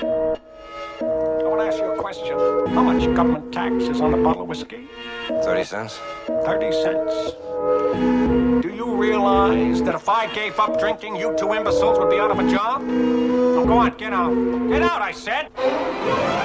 I want to ask you a question. How much government tax is on a bottle of whiskey? 30 cents? 30 cents. Do you realize that if I gave up drinking, you two imbeciles would be out of a job? Oh, go on, get out. Get out, I said!